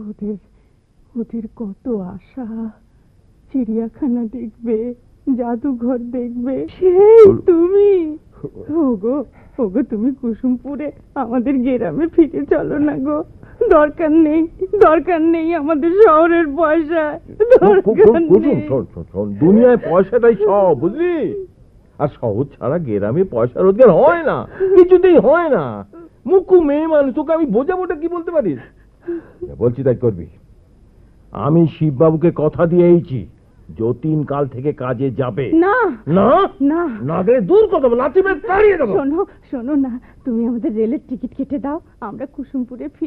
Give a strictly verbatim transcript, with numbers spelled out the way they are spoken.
ওদের ওদের কত আশা, চিড়িয়াখানা দেখবে, জাদুঘর দেখবে, সেই তুমি। ওগো ওগো তুমি কুসুমপুরে আমাদের গ্রামে ফিরে চলো না গো। দরকার নেই, দরকার নেই আমাদের শহরের পয়সা, দরকার নেই। দুনিয়ায় পয়সাটাই সব, বুঝলি? আর শহর ছাড়া গ্রামে পয়সা রোজগার হয় না, কিছুতেই হয় না। মুখু মেয়ে মানুষ, তোকে আমি বোঝাবোটা কি বলতে পারিস? বলছি তাই করবি। আমি শিববাবুকে কথা দিয়েছি যতীন কাল থেকে কাজে যাবে। না না না না গেলে দূর কথা লাঠি মেরে তাড়িয়ে দেবো। শোনো শোনো না, তুমি আমাদের রেলের টিকিট কেটে দাও, আমরা কুসুমপুরে